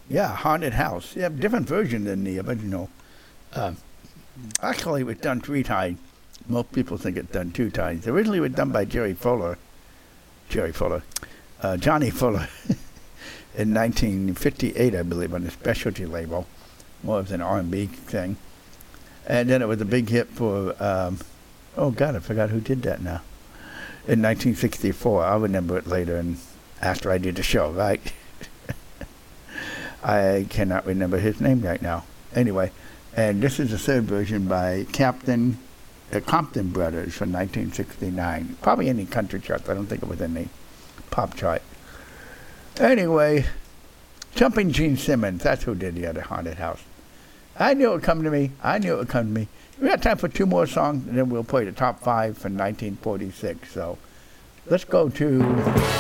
Yeah, Haunted House. Yeah, different version than the original. Uh, Actually, it was done 3 times. Most people think it's done 2 times. Originally, it was done by Johnny Fuller, in 1958, I believe, on the Specialty label. More of an R&B thing. And then it was a big hit for, oh God, I forgot who did that now. In 1964, I'll remember it later and after I did the show, right? I cannot remember his name right now. Anyway, and this is the third version by Compton Brothers from 1969. Probably in the country charts. I don't think it was in the pop chart. Anyway, Jumping Gene Simmons, that's who did the other Haunted House. I knew it would come to me. We got time for 2 more songs, and then we'll play the top 5 from 1946. So let's go to